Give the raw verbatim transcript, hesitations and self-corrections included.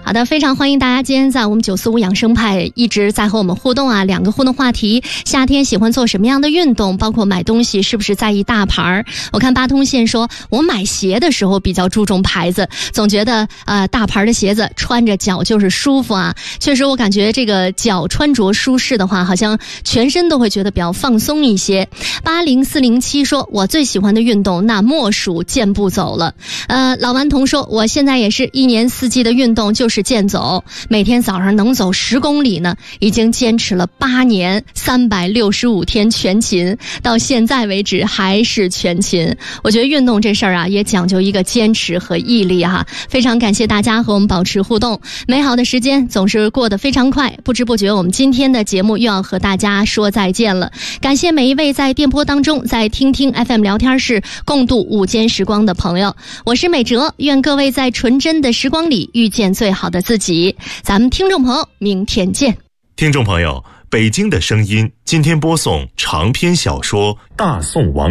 好的，非常欢迎大家今天在我们九四五养生派一直在和我们互动啊，两个互动话题：夏天喜欢做什么样的运动？包括买东西是不是在意大牌儿？我看八通线说，我买鞋的时候比较注重牌子，总觉得呃大牌的鞋子穿着脚就是舒服啊。确实，我感觉这个脚穿着舒适的话，好像全身都会觉得比较放松一些。八零四零七说，我最喜欢的运动那莫属健步走了。呃，老顽童说，我现在也是一年四季的运动就是健走，每天早上能走十公里呢，已经坚持了八年，三百六十五天全勤，到现在为止还是全勤。我觉得运动这事儿啊，也讲究一个坚持和毅力哈、啊。非常感谢大家和我们保持互动，美好的时间总是过得非常快，不知不觉我们今天的节目又要和大家说再见了。感谢每一位在电波当中，在听听 F M 聊天室共度午间时光的朋友，我是美哲，愿各位在纯真的时光里遇见最好的自己。咱们听众朋友明天见。 听众朋友，北京的声音今天播送长篇小说《大宋王